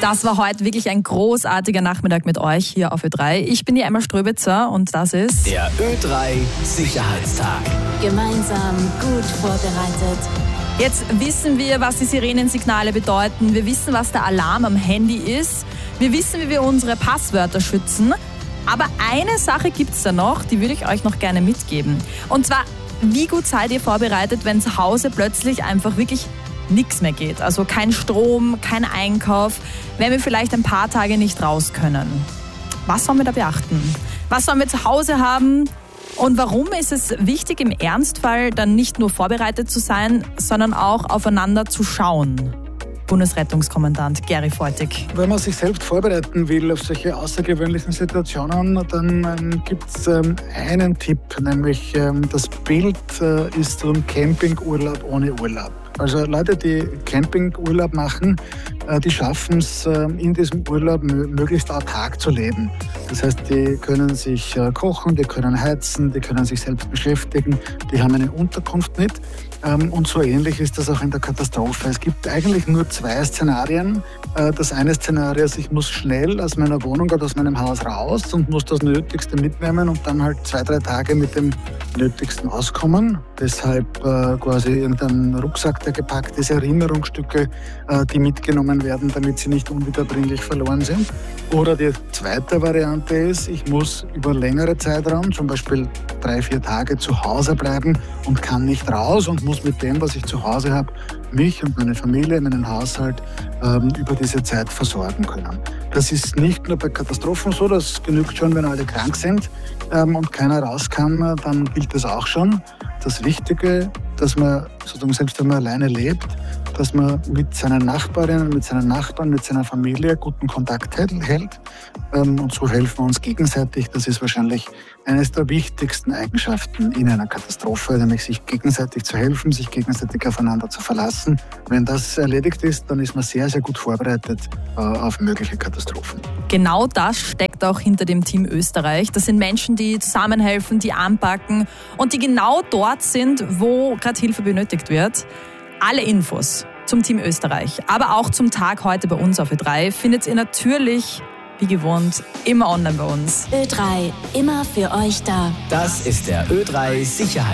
Das war heute wirklich ein großartiger Nachmittag mit euch hier auf Ö3. Ich bin die Emma Ströbitzer und das ist der Ö3 Sicherheitstag. Gemeinsam gut vorbereitet. Jetzt wissen wir, was die Sirenensignale bedeuten. Wir wissen, was der Alarm am Handy ist. Wir wissen, wie wir unsere Passwörter schützen. Aber eine Sache gibt es da noch, die würde ich euch noch gerne mitgeben. Und zwar, wie gut seid ihr vorbereitet, wenn zu Hause plötzlich einfach wirklich nichts mehr geht? Also kein Strom, kein Einkauf, wenn wir vielleicht ein paar Tage nicht raus können. Was sollen wir da beachten? Was sollen wir zu Hause haben? Und warum ist es wichtig, im Ernstfall dann nicht nur vorbereitet zu sein, sondern auch aufeinander zu schauen? Bundesrettungskommandant Gary Feutig. Wenn man sich selbst vorbereiten will auf solche außergewöhnlichen Situationen, dann gibt es einen Tipp, nämlich das Bild ist so ein Campingurlaub ohne Urlaub. Also Leute, die Campingurlaub machen, die schaffen es, in diesem Urlaub möglichst autark zu leben. Das heißt, die können sich kochen, die können heizen, die können sich selbst beschäftigen, die haben eine Unterkunft mit. Und so ähnlich ist das auch in der Katastrophe. Es gibt eigentlich nur zwei Szenarien. Das eine Szenario ist, ich muss schnell aus meiner Wohnung oder aus meinem Haus raus und muss das Nötigste mitnehmen und dann halt 2-3 Tage mit dem Nötigsten auskommen. Deshalb quasi irgendein Rucksack, der gepackt ist, Erinnerungsstücke, die mitgenommen werden, damit sie nicht unwiederbringlich verloren sind. Oder die zweite Variante ist, ich muss über längere Zeitraum, zum Beispiel 3-4 Tage zu Hause bleiben und kann nicht raus und muss mit dem, was ich zu Hause habe, mich und meine Familie, meinen Haushalt über diese Zeit versorgen können. Das ist nicht nur bei Katastrophen so, das genügt schon, wenn alle krank sind und keiner raus kann, dann gilt das auch schon. Das Wichtige, dass man sozusagen selbst wenn man alleine lebt, dass man mit seinen Nachbarinnen, mit seinen Nachbarn, mit seiner Familie guten Kontakt hält. Und so helfen wir uns gegenseitig. Das ist wahrscheinlich eines der wichtigsten Eigenschaften in einer Katastrophe, nämlich sich gegenseitig zu helfen, sich gegenseitig aufeinander zu verlassen. Wenn das erledigt ist, dann ist man sehr, sehr gut vorbereitet auf mögliche Katastrophen. Genau das steckt auch hinter dem Team Österreich. Das sind Menschen, die zusammenhelfen, die anpacken und die genau dort sind, wo gerade Hilfe benötigt wird. Alle Infos zum Team Österreich, aber auch zum Tag heute bei uns auf Ö3 findet ihr natürlich, wie gewohnt, immer online bei uns. Ö3, immer für euch da. Das ist der Ö3 Sicherheitstag.